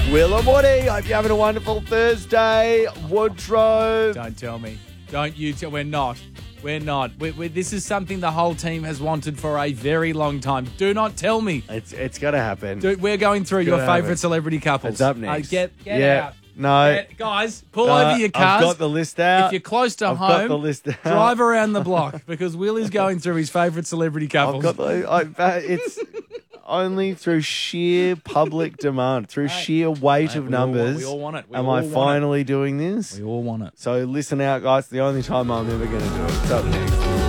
Will and Woody. Hope you're having a wonderful Thursday. Woodrow. Don't tell me. Don't you tell. We're not. We're not. This is something the whole team has wanted for a very long time. Do not tell me. It's got to happen. Dude, we're going through your favourite celebrity couples. It's up next. Get out. No. Guys, pull over your cars. I've got the list out. If you're close to I've home, got the list out. drive around the block because Will is going through his favourite celebrity couples. It's only through sheer public demand, through sheer weight of numbers. We all want it. Am I finally doing this? We all want it. So listen out, guys. It's the only time I'm ever going to do it. It's up next.